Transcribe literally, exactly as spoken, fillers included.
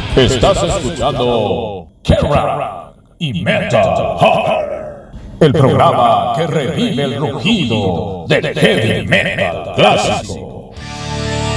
Estás escuchando Kerrang y Metal Hammer, el programa que revive el rugido del heavy metal clásico.